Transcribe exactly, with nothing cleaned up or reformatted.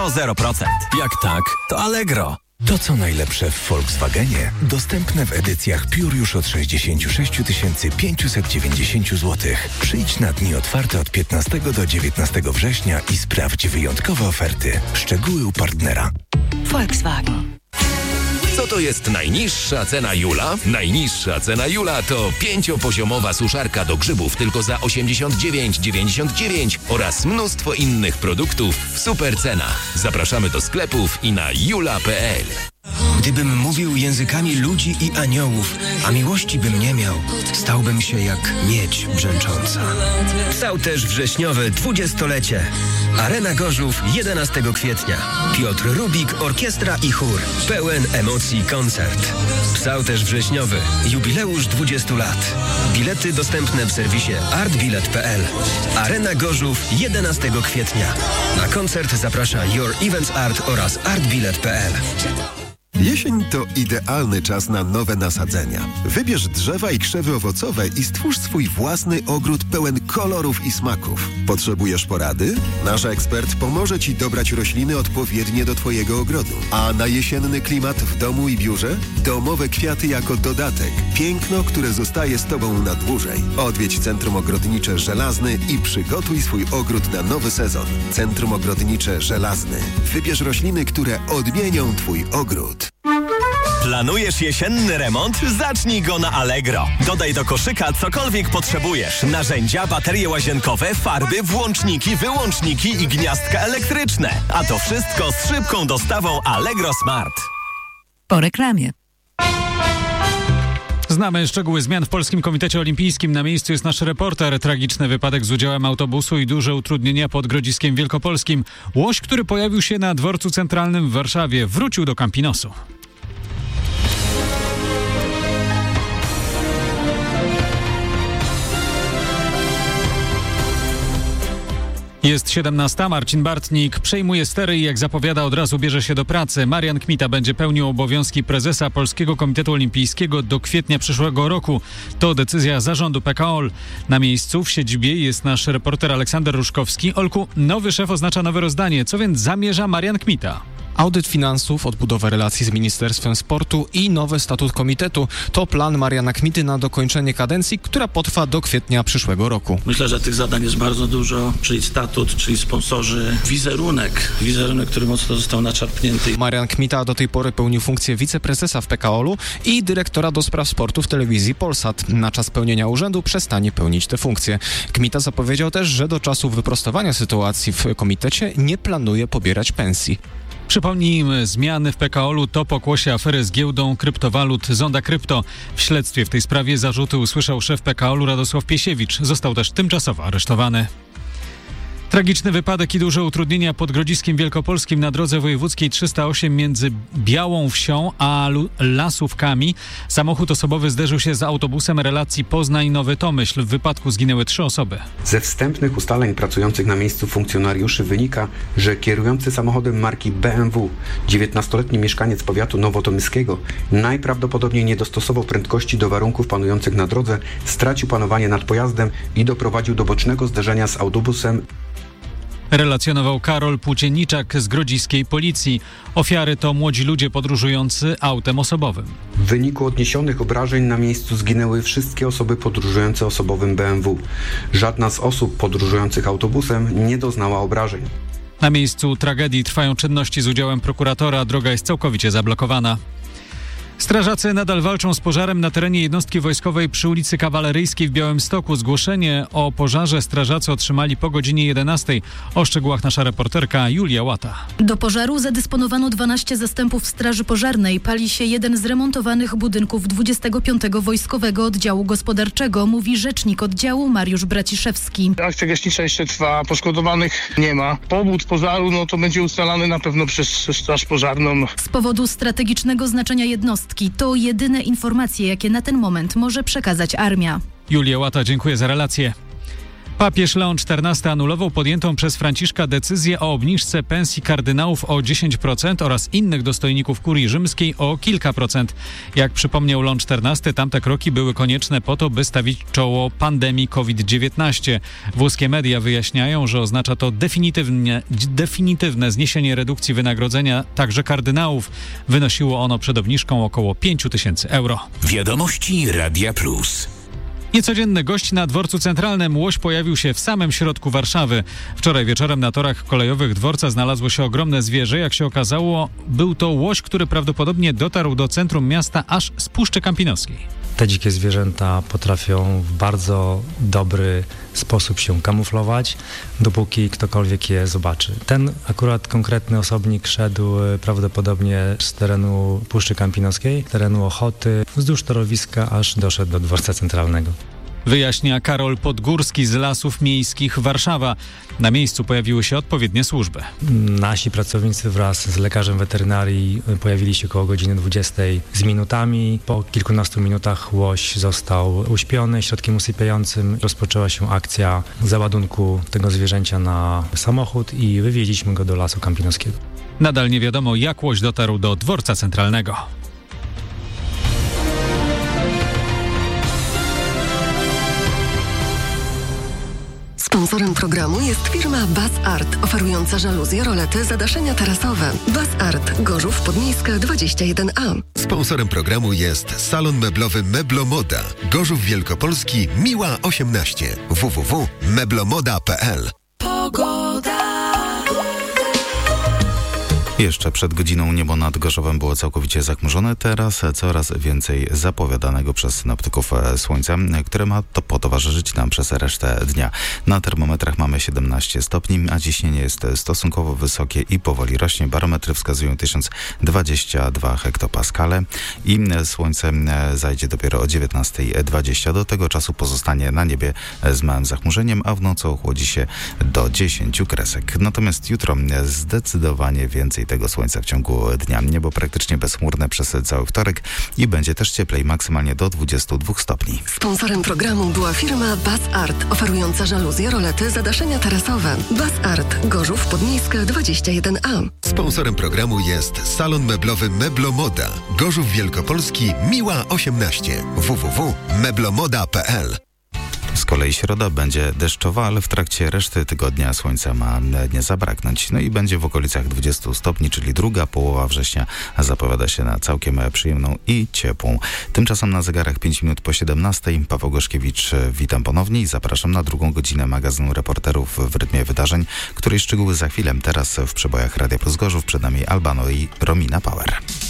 to zero procent. Jak tak, to Allegro. To co najlepsze w Volkswagenie, dostępne w edycjach Pure już od sześćdziesiąt sześć tysięcy pięćset dziewięćdziesiąt złotych. Przyjdź na dni otwarte od piętnastego do dziewiętnastego września i sprawdź wyjątkowe oferty. Szczegóły u partnera. Volkswagen. Co to jest najniższa cena Jula? Najniższa cena Jula to pięciopoziomowa suszarka do grzybów tylko za osiemdziesiąt dziewięć dziewięćdziesiąt dziewięć oraz mnóstwo innych produktów w super cenach. Zapraszamy do sklepów i na jula kropka p l. Gdybym mówił językami ludzi i aniołów, a miłości bym nie miał, stałbym się jak miedź brzęcząca. Stał też wrześniowe dwudziestolecie. Arena Gorzów jedenastego kwietnia. Piotr Rubik, orkiestra i chór. Pełen emocji koncert. Psał też wrześniowy. Jubileusz dwudziestu lat. Bilety dostępne w serwisie artbilet kropka p l. Arena Gorzów jedenastego kwietnia. Na koncert zaprasza Your Events Art oraz artbilet kropka p l. Jesień to idealny czas na nowe nasadzenia. Wybierz drzewa i krzewy owocowe i stwórz swój własny ogród pełen kolorów i smaków. Potrzebujesz porady? Nasz ekspert pomoże Ci dobrać rośliny odpowiednie do Twojego ogrodu. A na jesienny klimat w domu i biurze? Domowe kwiaty jako dodatek. Piękno, które zostaje z Tobą na dłużej. Odwiedź Centrum Ogrodnicze Żelazny i przygotuj swój ogród na nowy sezon. Centrum Ogrodnicze Żelazny. Wybierz rośliny, które odmienią Twój ogród. Planujesz jesienny remont? Zacznij go na Allegro. Dodaj do koszyka cokolwiek potrzebujesz. Narzędzia, baterie łazienkowe, farby, włączniki, wyłączniki i gniazdka elektryczne. A to wszystko z szybką dostawą Allegro Smart. Po reklamie. Znamy szczegóły zmian w Polskim Komitecie Olimpijskim. Na miejscu jest nasz reporter. Tragiczny wypadek z udziałem autobusu i duże utrudnienia pod Grodziskiem Wielkopolskim. Łoś, który pojawił się na dworcu centralnym w Warszawie, wrócił do Campinosu. Jest siedemnasta. Marcin Bartnik przejmuje stery i jak zapowiada od razu bierze się do pracy. Marian Kmita będzie pełnił obowiązki prezesa Polskiego Komitetu Olimpijskiego do kwietnia przyszłego roku. To decyzja zarządu P K O L. Na miejscu w siedzibie jest nasz reporter Aleksander Ruszkowski. Olku, nowy szef oznacza nowe rozdanie. Co więc zamierza Marian Kmita? Audyt finansów, odbudowa relacji z Ministerstwem Sportu i nowy statut komitetu to plan Mariana Kmity na dokończenie kadencji, która potrwa do kwietnia przyszłego roku. Myślę, że tych zadań jest bardzo dużo, czyli statut, czyli sponsorzy, wizerunek, wizerunek, który mocno został naczarpnięty. Marian Kmita do tej pory pełnił funkcję wiceprezesa w P K O L-u i dyrektora do spraw sportu w telewizji Polsat. Na czas pełnienia urzędu przestanie pełnić te funkcje. Kmita zapowiedział też, że do czasu wyprostowania sytuacji w komitecie nie planuje pobierać pensji. Przypomnijmy, zmiany w P K O L-u to pokłosie afery z giełdą kryptowalut Zonda Krypto. W śledztwie w tej sprawie zarzuty usłyszał szef P K O L-u Radosław Piesiewicz. Został też tymczasowo aresztowany. Tragiczny wypadek i duże utrudnienia pod Grodziskiem Wielkopolskim na drodze wojewódzkiej trzysta osiem między Białą Wsią a Lasówkami. Samochód osobowy zderzył się z autobusem relacji Poznań-Nowy Tomyśl. W wypadku zginęły trzy osoby. Ze wstępnych ustaleń pracujących na miejscu funkcjonariuszy wynika, że kierujący samochodem marki B M W, dziewiętnastoletni mieszkaniec powiatu nowotomyskiego, najprawdopodobniej nie dostosował prędkości do warunków panujących na drodze, stracił panowanie nad pojazdem i doprowadził do bocznego zderzenia z autobusem. Relacjonował Karol Płócienniczak z grodziskiej policji. Ofiary to młodzi ludzie podróżujący autem osobowym. W wyniku odniesionych obrażeń na miejscu zginęły wszystkie osoby podróżujące osobowym B M W. Żadna z osób podróżujących autobusem nie doznała obrażeń. Na miejscu tragedii trwają czynności z udziałem prokuratora. Droga jest całkowicie zablokowana. Strażacy nadal walczą z pożarem na terenie jednostki wojskowej przy ulicy Kawaleryjskiej w Białymstoku. Zgłoszenie o pożarze strażacy otrzymali po godzinie jedenastej. O szczegółach nasza reporterka Julia Łata. Do pożaru zadysponowano dwanaście zastępów straży pożarnej. Pali się jeden z remontowanych budynków dwudziestego piątego Wojskowego Oddziału Gospodarczego, mówi rzecznik oddziału Mariusz Braciszewski. Akcja gaśnicza jeszcze trwa, poszkodowanych nie ma. Powód pożaru no to będzie ustalany na pewno przez straż pożarną. Z powodu strategicznego znaczenia jednostki to jedyne informacje, jakie na ten moment może przekazać armia. Julia Łata, dziękuję za relację. Papież Leon czternasty anulował podjętą przez Franciszka decyzję o obniżce pensji kardynałów o dziesięć procent oraz innych dostojników kurii rzymskiej o kilka procent. Jak przypomniał Leon czternasty, tamte kroki były konieczne po to, by stawić czoło pandemii kowid dziewiętnaście. Włoskie media wyjaśniają, że oznacza to definitywne, definitywne zniesienie redukcji wynagrodzenia także kardynałów. Wynosiło ono przed obniżką około pięć tysięcy euro. Wiadomości Radia Plus. Niecodzienny gość na dworcu centralnym. Łoś pojawił się w samym środku Warszawy. Wczoraj wieczorem na torach kolejowych dworca znalazło się ogromne zwierzę. Jak się okazało, był to łoś, który prawdopodobnie dotarł do centrum miasta aż z Puszczy Kampinoskiej. Te dzikie zwierzęta potrafią w bardzo dobry sposób się kamuflować, dopóki ktokolwiek je zobaczy. Ten akurat konkretny osobnik szedł prawdopodobnie z terenu Puszczy Kampinoskiej, terenu Ochoty, wzdłuż torowiska, aż doszedł do dworca centralnego. Wyjaśnia Karol Podgórski z Lasów Miejskich Warszawa. Na miejscu pojawiły się odpowiednie służby. Nasi pracownicy wraz z lekarzem weterynarii pojawili się koło godziny dwudziestej z minutami. Po kilkunastu minutach łoś został uśpiony środkiem usypiającym. Rozpoczęła się akcja załadunku tego zwierzęcia na samochód i wywieźliśmy go do Lasu Kampinoskiego. Nadal nie wiadomo, jak łoś dotarł do dworca centralnego. Sponsorem programu jest firma Bas Art, oferująca żaluzje, rolety, zadaszenia tarasowe. Bas Art, Gorzów Podmiejska dwadzieścia jeden A. Sponsorem programu jest salon meblowy Meblomoda, Gorzów Wielkopolski, Miła osiemnaście. w w w kropka meblomoda kropka p l. Pogoda. Jeszcze przed godziną niebo nad Gorzowem było całkowicie zachmurzone, teraz coraz więcej zapowiadanego przez synoptyków słońca, które ma to potowarzyszyć nam przez resztę dnia. Na termometrach mamy siedemnaście stopni, a ciśnienie jest stosunkowo wysokie i powoli rośnie. Barometry wskazują tysiąc dwadzieścia dwa hektopaskale i słońce zajdzie dopiero o dziewiętnasta dwadzieścia. Do tego czasu pozostanie na niebie z małym zachmurzeniem, a w nocy ochłodzi się do dziesięciu kresek. Natomiast jutro zdecydowanie więcej tego słońca w ciągu dnia. Niebo praktycznie bezchmurne przez cały wtorek i będzie też cieplej, maksymalnie do dwudziestu dwóch stopni. Sponsorem programu była firma Bas Art, oferująca żaluzje, rolety, zadaszenia tarasowe. Bas Art, Gorzów Podmiejska dwadzieścia jeden A. Sponsorem programu jest salon meblowy Meblomoda, Gorzów Wielkopolski, Miła osiemnaście. w w w kropka meblomoda kropka p l. Z kolei środa będzie deszczowa, ale w trakcie reszty tygodnia słońca ma nie zabraknąć. No i będzie w okolicach dwudziestu stopni, czyli druga połowa września zapowiada się na całkiem przyjemną i ciepłą. Tymczasem na zegarach pięć minut po siedemnastej. Paweł Gorzkiewicz, witam ponownie i zapraszam na drugą godzinę magazynu reporterów w rytmie wydarzeń, której szczegóły za chwilę. Teraz w przebojach Radia Plus Gorzów przed nami Albano i Romina Power.